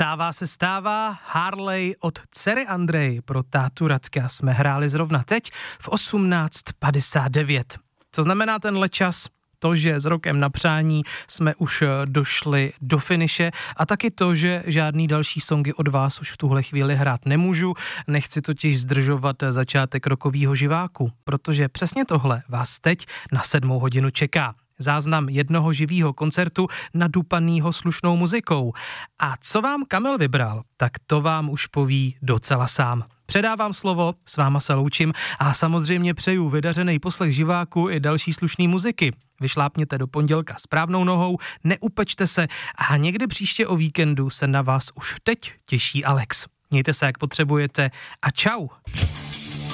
Stává, Harley od dcery Andrej pro tátu Racka jsme hráli zrovna teď v 18:59. Co znamená tenhle čas? To, že s rokem na přání jsme už došli do finiše a taky to, že žádný další songy od vás už v tuhle chvíli hrát nemůžu, nechci totiž zdržovat začátek rokovýho živáku, protože přesně tohle vás teď na 7 hodinu čeká. Záznam jednoho živýho koncertu nadupanýho slušnou muzikou. A co vám Kamil vybral, tak to vám už poví docela sám. Předávám slovo, s váma se loučím a samozřejmě přeju vydařený poslech živáku i další slušný muziky. Vyšlápněte do pondělka správnou nohou, neupečte se a někdy příště o víkendu se na vás už teď těší Alex. Mějte se, jak potřebujete a čau.